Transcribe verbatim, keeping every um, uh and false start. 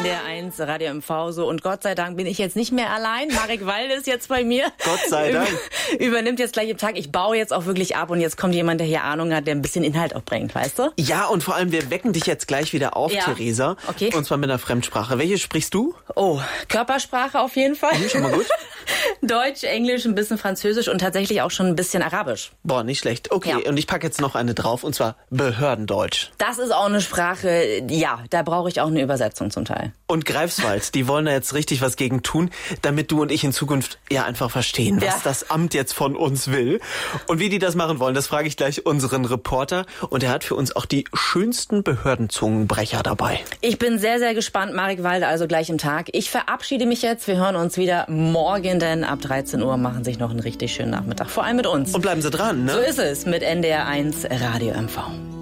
D R eins Radio M V so. Und Gott sei Dank bin ich jetzt nicht mehr allein. Marek Walde ist jetzt bei mir. Gott sei Dank. Übernimmt jetzt gleich im Tag. Ich baue jetzt auch wirklich ab und jetzt kommt jemand, der hier Ahnung hat, der ein bisschen Inhalt auch bringt, weißt du? Ja, und vor allem, wir wecken dich jetzt gleich wieder auf, Ja. Theresa. Okay. Und zwar mit einer Fremdsprache. Welche sprichst du? Oh, Körpersprache auf jeden Fall. Schon mal gut? Deutsch, Englisch, ein bisschen Französisch und tatsächlich auch schon ein bisschen Arabisch. Boah, nicht schlecht. Okay, Ja. und ich packe jetzt noch eine drauf, und zwar Behördendeutsch. Das ist auch eine Sprache, ja, da brauche ich auch eine Übersetzung zum Teil. Und Greifswald, die wollen da jetzt richtig was gegen tun, damit du und ich in Zukunft ja einfach verstehen, was Ja. das Amt jetzt von uns will. Und wie die das machen wollen, das frage ich gleich unseren Reporter. Und er hat für uns auch die schönsten Behördenzungenbrecher dabei. Ich bin sehr, sehr gespannt, Marek Walde, also gleich im Tag. Ich verabschiede mich jetzt, wir hören uns wieder morgen, denn ab dreizehn Uhr machen sich noch einen richtig schönen Nachmittag, vor allem mit uns. Und bleiben Sie dran, ne? So ist es mit N D R eins Radio M V.